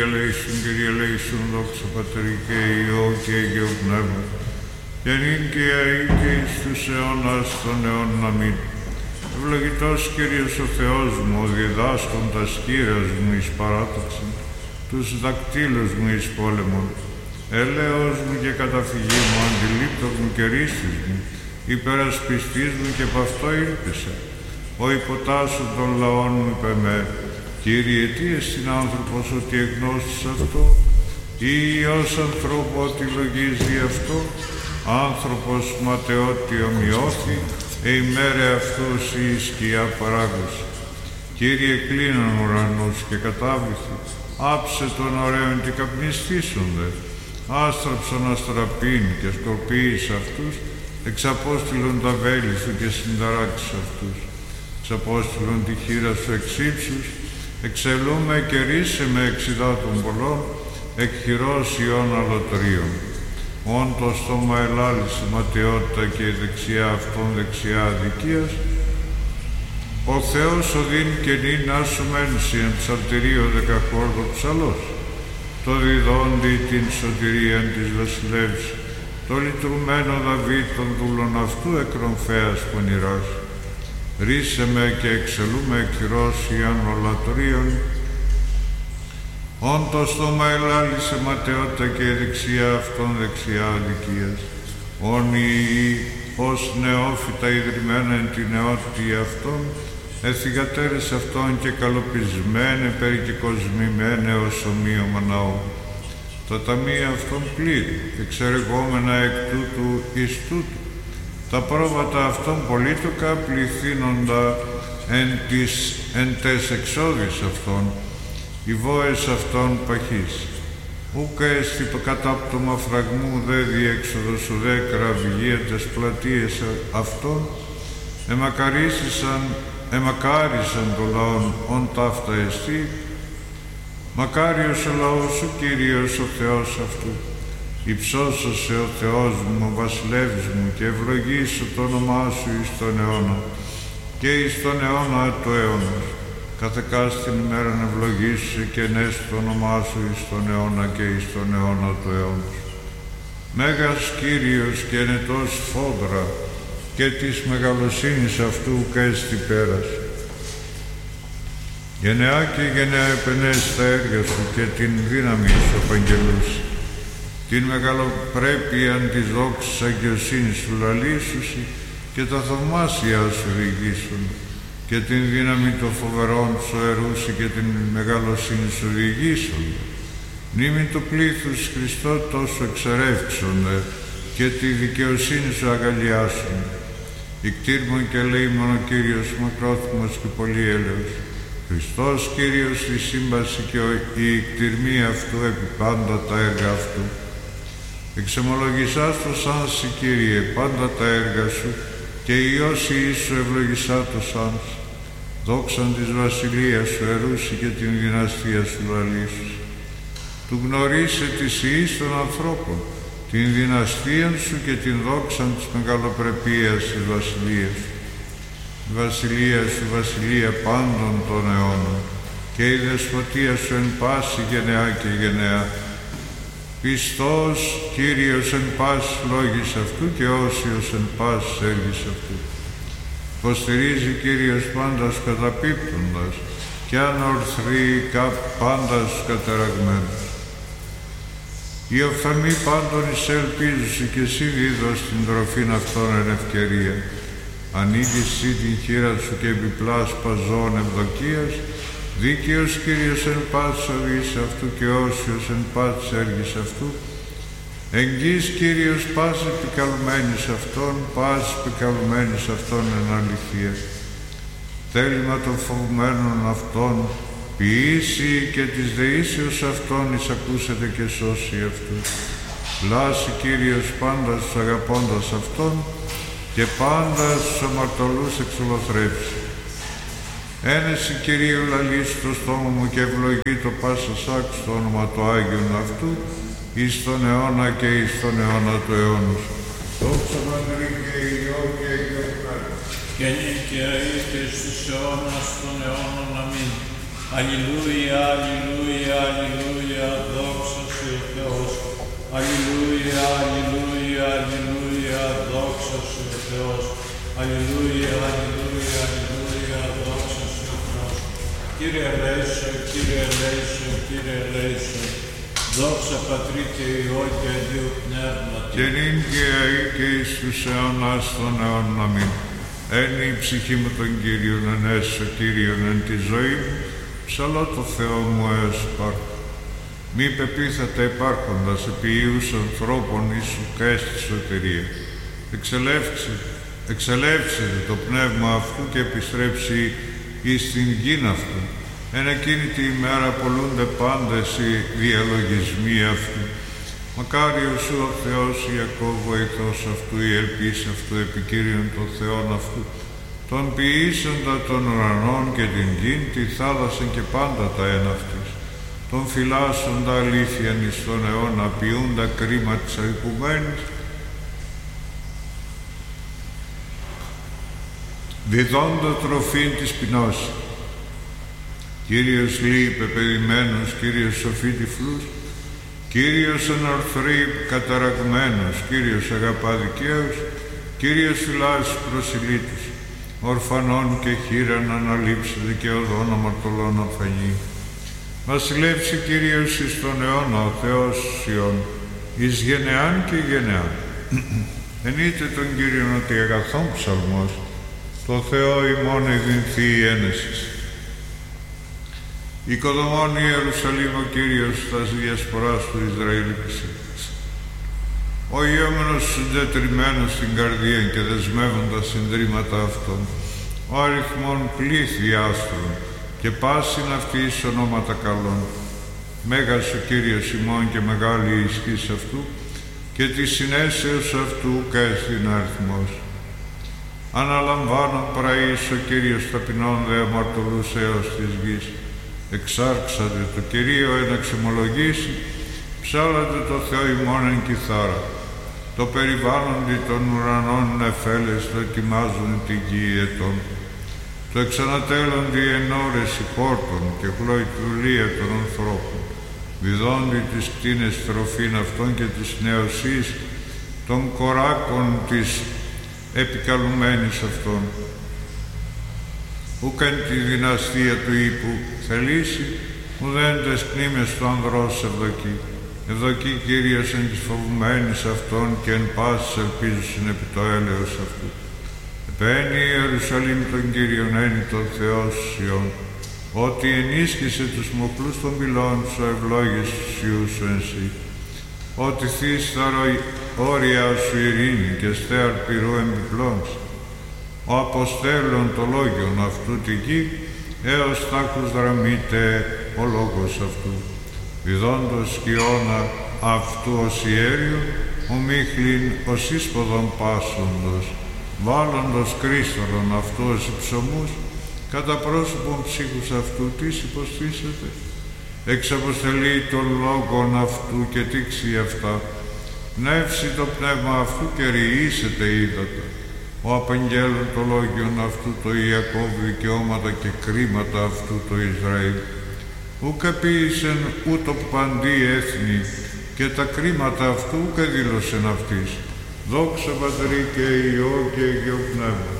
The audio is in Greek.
Kyrie eleison, δόξα Πατρί και Υιό και Αγίου Πνεύματος, και νυν και αεί και εις τους αιώνας των αιώνων. Αμήν. Ευλογητός Κύριος ο Θεός μου, ο διδάσκοντας Κύριος μου εις παράταξιν, τους δακτύλους μου εις πόλεμον, έλεος μου και καταφυγή μου, αντιλήπτος μου και ρίστης μου, υπερασπιστής μου και π' αυτό ήλπισα. Ο υποτάσσων των λαών μου είπε με, Κύριε, τι εστιν άνθρωπος ότι εγνώστης αυτό, ή Υιός ανθρώπου ότι λογίζει αυτό, άνθρωπος ματαιότη ομοιώθη, ημέρε αυτούς η σκιά παράγωση. Κύριε, κλείναν ουρανούς και κατάβληθη, άψε των ωραίων και καπνιστήσονται, άστραψον αστραπήν και σκορπίεις αυτούς, εξαπόστηλον τα βέλη σου και συνταράξεις αυτούς. Εξαπόστηλον τη χείρα σου εξύψους, εξελούμε και ρίσε με εξιδάτων πολλών, εκχειρός ιών αλωτρίων. Όν το στόμα ελάλησε ματαιότητα και η δεξιά αυτών δεξιά αδικίας, ο Θεός οδύν και νυν άσωμένση εν ψαλτηρίο δεκαχόρδο ψαλός, το διδόντι την σωτηρίαν της βασιλεύς, το λυτρουμένο Δαβίδ των δούλων αυτού εκρομφέας πονηράς. Ρίσε με και εξελούμε εκχειρός ιάν ολατρίων, όν το στόμα ελάλησε ματαιότητα και η δεξιά αυτών δεξιά αδικίας, όν ως νεόφυτα ιδρυμένα εν την νεότητα αυτών, εθιγατέρες αυτών και καλοπισμένε περικυκοσμημένε ως ομοίωμα ναού. Τα ταμεία αυτών πλήρη, εξερεγόμενα εκ τούτου εις τούτου, τα πρόβατα αυτών πολίτοκα πληθύνοντα εν τες εξόδεις αυτών, οι βόες αυτών παχής. Ούκα εστι κατάπτωμα φραγμού δε διέξοδος ουδέ κραυγία τες πλατείες αυτών, εμακάρισαν το λαόν ον ταύτα εστί, μακάριος ο λαός σου, Κύριος ο Θεός αυτού. Υψώσωσε ο Θεός μου, ο βασιλεύς μου, και ευλογήσω το όνομά σου εις τον αιώνα και εις τον αιώνα του αιώνας. Καθεκάστην ημέραν ευλογήσου και νες το όνομά σου εις τον αιώνα και εις τον αιώνα του αιώνας. Μέγας Κύριος και ενετός φόδρα, και της μεγαλοσύνης αυτού ουκέστη πέρας. Γενεά και γενεά επενές τα έργα σου και την δύναμη σου απαγγελούσι. Την μεγαλοπρέπειαν της δόξης αγιοσύνης σου λαλήσουσι και τα θαυμάσια σου διηγήσουν και την δύναμη των φοβερών σου ερούσι και την μεγαλοσύνη σου διηγήσουν. Μνήμη του πλήθους Χριστό τόσο εξερεύξονται και τη δικαιοσύνη σου αγκαλιάσουν. Ικτήρμον και λέημον ο Κύριος μακρόθυμος και πολύ έλεος. Χριστός Κύριος η σύμπαση και η ικτηρμή αυτού επί πάντα τα έργα αυτού. Εξομολογησάς το σαν σοι, Κύριε, πάντα τα έργα σου και Υιός Ιησού ευλογησά το σαν σοι. Δόξαν της βασιλείας σου ερούσι και την δυναστεία σου λαλήσου. Του γνωρίσε της Υιής των ανθρώπων, την δυναστεία σου και την δόξαν της μεγαλοπρεπίας της βασιλείας σου. Η βασιλεία σου βασιλεία πάντων των αιώνων και η δεσποτεία σου εν πάση γενεά και γενεά. Πιστός Κύριος εν πάση λόγης αυτού και όσιος εν πάση έργης αυτού. Υποστηρίζει Κύριος πάντα σου καταπίπτοντας και ανορθρεί πάντα σου κατεραγμένους. Η οφθαλμή πάντων εισελπίζουσι και εσύ δίδως την τροφήν αυτών εν ευκαιρία. Ανοίγεις εσύ την χείρα σου και επιπλάς παζών ευδοκίας, δίκαιος Κύριος εν πάσης οδής αυτού και όσιος εν πάσης έργης αυτού. Εγγύς Κύριος πάσης επικαλουμένης αυτών, πάσης επικαλουμένης αυτών εν αληθεία. Θέλημα των φοβμένων αυτών, ποιήσει και της δεήσεως αυτών εισακούσετε και σώσει αυτούς. Λάσει Κύριος πάντα στους αγαπώντας αυτών και πάντα στους αμαρτωλούς εξολοθρέψει. Ένεση Κυρίου λαλήσει το στόμα μου και ευλογεί το πάσα σάκου στο όνομα του Άγιον αυτού, εις τον αιώνα και εις τον αιώνα του αιώνος. Δόξα Πατρί και Υιό και Αγίου Πνεύματος. Και νυν και αεί και στους αιώνας των αιώνων. Αμήν. Αλληλούια, αλληλούια, αλληλούια, δόξα σου ο Θεός. Αλληλούια, αλληλούια, αλληλούια, δόξα σου ο Θεός. Αλληλούια, αλληλούια, αλληλούια, δόξα σου ο Θεός. Κύριε ελέησον, Κύριε ελέησον, Κύριε ελέησον. Δόξα Πατρί και Υιό και Αγίου Πνεύματι. Και νυν και αεί και εις τους αιώνας των αιώνων. Αμήν. Ένι η ψυχή μου τον Κύριον, ενέσω Κύριον εν τη ζωή μου, ψαλώ το Θεό μου έως υπάρχω. Μη πεπίθατε υπάρχοντας επί ιούς ανθρώπων εις ουκέστη σωτηρία. Εξελεύξετε το πνεύμα αυτού και επιστρέψει εις την γην αυτού. Εν εκείνη τη ημέρα πολλούνται πάντες οι διαλογισμοί αυτού. Μακάριος σου ο Θεός Ιακώβ, βοηθός αυτού, η ελπίς αυτού, επικύριον των Θεών αυτού, τον ποιήσαντα των ουρανών και την γην, τη θάλασσαν και πάντα τα εν αυτής, τον φυλάσσοντα αλήθειαν εις τον αιώνα, ποιούντα κρίμα της αικουμένης, διδόντα τροφήν της πεινός. Κύριος λύει πεπαιδημένος, Κύριος σοφή τυφλούς, Κύριος ενορθρεί καταραγμένος, Κύριος αγαπά δικαίους, Κύριος φυλάς προσιλήτους, ορφανών και χείραν αναλείψει δικαιωδών αμαρτωλών αφανεί. Βασιλεύσει Κύριος εις τον αιώνα ο Θεός Σιών, εις γενεάν και γενεάν. Ενείτε τον Κύριον ότι αγαθόν ψαλμός, το Θεό ημών εδυνθεί η ένεσης. Οικοδομών Ιερουσαλήμ ο Κύριος τας διασποράς του Ισραήλ επισήλθης. Ο ιόμενος συντετριμμένος στην καρδία και δεσμεύοντας συντρίμματα αυτών, ο αριθμών πλήθη άστρων και πάσιν αυτής ονόματα καλών. Μέγας ο Κύριος ημών και μεγάλη η ισχύς αυτού και της συνέσεως αυτού καίστην αριθμός. Αναλαμβάνον πραείς ο Κύριος ταπεινών δε αμαρτωλούς έως της γης. Εξάρξατε το Κυρίο εν εξομολογήσει, ψάλατε το Θεό ημών εν κιθάρα. Το περιβάλλοντι των ουρανών νεφέλες δοκιμάζουν τη γη ετών. Το εξανατέλλοντι εν ώρες υπόρτων και χλωιτουλία των ανθρώπων. Βιδόντι τις κτίνες τροφήν αυτών και της νεοσής των κοράκων της επικαλουμένης αυτών. Ούκεν τη δυναστεία του ύπου θελήσει, ουδέντες κνήμες του ανδρός ευδοκεί. Ευδοκεί Κύριος εν της φοβουμένης αυτών και εν πάσης ελπίζουσιν επί το έλεος αυτού. Επαίνει η Ιερουσαλήμ τον Κύριον ένι τον Θεός Σιών, ότι ενίσχυσε τους μοχλούς των πυλών σου ευλόγης Ιού σου εν σύ. Ότι θείς τα όρια σου ειρήνη και στέαρ πυρού εμπιπλώνς. Ο αποστέλλον το λόγιον αυτού τη γη, έως τάκους δραμείται ο λόγος αυτού. Βιδόντος σκιώνα αυτού ως ιέριο, ομίχλην ως ίσποδον πάσοντος, βάλλοντος κρίσταλον αυτού ως υψωμούς, κατά πρόσωπον ψύχους αυτού τις υποστήσετε. Εξαποστελεί τον λόγον αυτού και τήξει αυτά, πνεύσει το πνεύμα αυτού και ρηήσετε ύδατα. Ο απαγγέλων το λόγιον αυτού το Ιακώβ δικαιώματα και κρίματα αυτού το Ισραήλ. Ούκ επίησεν ούτω παντί έθνη και τα κρίματα αυτού ούκ δήλωσεν αυτής. Δόξα Πατρί και Υιό και Αγίου Πνεύμα.